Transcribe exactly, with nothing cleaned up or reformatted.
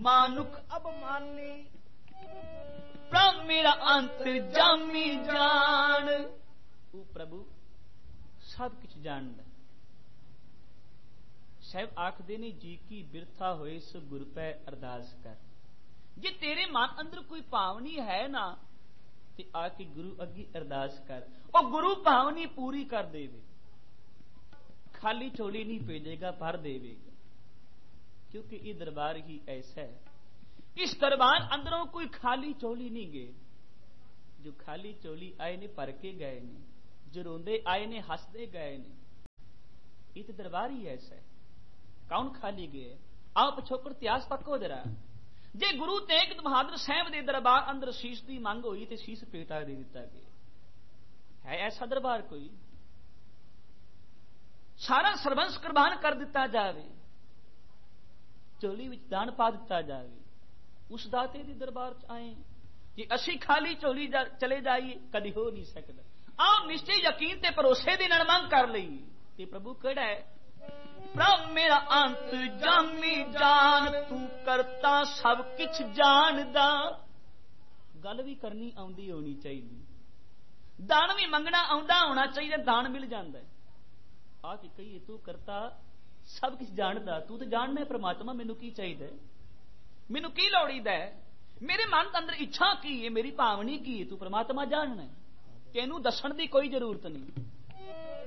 मानुख अब मानी, प्रभु मेरा अंत जामी जान। ओ प्रभु सब कुछ जानदा। साहब आखदे ने जी की बिरथा होए सो गुर पै अरदास कर। जे तेरे मन अंदर कोई भावनी है ना ते आके गुरु अगे अरदास कर, और गुरु भावनी पूरी कर देवे। खाली झोली नहीं भेजेगा, भर देवेगा, क्योंकि ये दरबार ही ऐसा है। इस दरबार अंदरों कोई खाली चोली नहीं गए। जो खाली चोली आए ने भर के गए ने, जो रोंदे आए ने हंसदे गए ने। ये तो दरबार ही ऐसा है। कौन खाली गए? आओ पिछोकड़ इतिहास तको जरा। जे गुरु तेग बहादुर साहब के दरबार अंदर शीश की मंग हुई तो शीश पेटा दे दिता गया है। ऐसा दरबार कोई? सारा सरबंस कुर्बान कर दिता जाए, झोली विच दान पा दिता जाए, उस दाते के दरबार च आए। जे असी खाली झोली जा, चले जाइए कदी हो नहीं सकता। आओ निश्चय यकीन ते भरोसे दी नाल मंग कर लई ते प्रभु केड़ा है? प्रभु मेरा अंत जामी जान, तू करता सब किछ जानदा। गल भी करनी आउंदी होनी चाहिए, दान भी मंगना आउंदा होना चाहिए, दान मिल जाता है। आ के कहिए तू करता सब किछ जानदा, तू तो जानना है परमात्मा मैनू की चाहिए, मैनू की लोड़ीदा है, मेरे मन के अंदर इच्छा की है, मेरी भावनी की है, तू परमात्मा जानना है, तेनू दसण की कोई जरूरत नहीं।